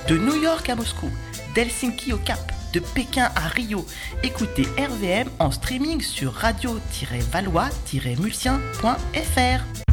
De New York à Moscou, d'Helsinki au Cap, de Pékin à Rio, écoutez RVM en streaming sur radio-valois-mulsien.fr.